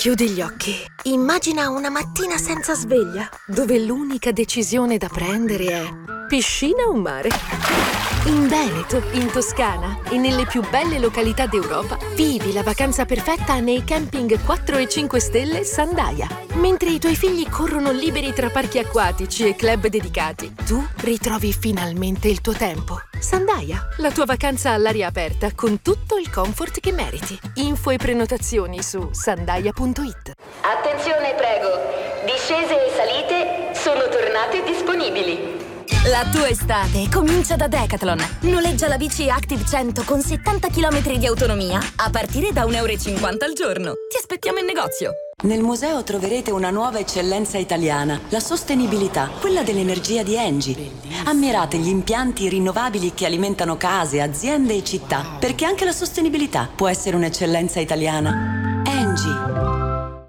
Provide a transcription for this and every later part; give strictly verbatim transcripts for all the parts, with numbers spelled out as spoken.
Chiudi gli occhi. Immagina una mattina senza sveglia, dove l'unica decisione da prendere è piscina o mare. In Veneto, in Toscana e nelle più belle località d'Europa, vivi la vacanza perfetta nei camping quattro e cinque stelle Sandaia. Mentre i tuoi figli corrono liberi tra parchi acquatici e club dedicati, tu ritrovi finalmente il tuo tempo. Sandaia, la tua vacanza all'aria aperta con tutto il comfort che meriti. Info e prenotazioni su sandaia punto it. Attenzione, prego. Discese e salite sono tornate disponibili. La tua estate comincia da Decathlon. Noleggia la bici Active cento con settanta chilometri di autonomia a partire da un euro e cinquanta al giorno. Ti aspettiamo in negozio. Nel museo troverete una nuova eccellenza italiana, la sostenibilità, quella dell'energia di Engie. Ammirate gli impianti rinnovabili che alimentano case, aziende e città, perché anche la sostenibilità può essere un'eccellenza italiana. Engie.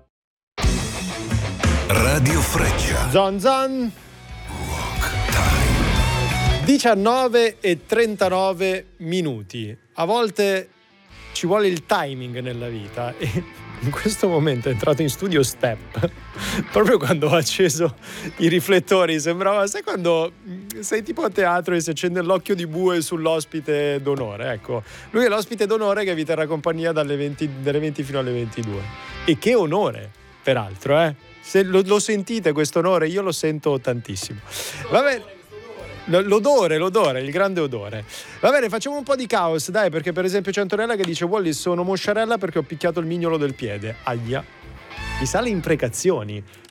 Radio Freccia. Zon zon. diciannove e trentanove minuti. A volte ci vuole il timing nella vita e in questo momento è entrato in studio Step proprio quando ho acceso i riflettori. Sembrava, sai, quando sei tipo a teatro e si accende l'occhio di bue sull'ospite d'onore. Ecco, lui è l'ospite d'onore che vi terrà compagnia dalle venti, dalle venti fino alle ventidue. E che onore, peraltro, eh? Se lo, lo sentite questo onore, io lo sento tantissimo. Va bene. L'odore, l'odore, il grande odore. Va bene, facciamo un po' di caos, dai, perché per esempio c'è Antonella che dice: Wallis, sono mosciarella perché ho picchiato il mignolo del piede. Aia. Mi sa le imprecazioni.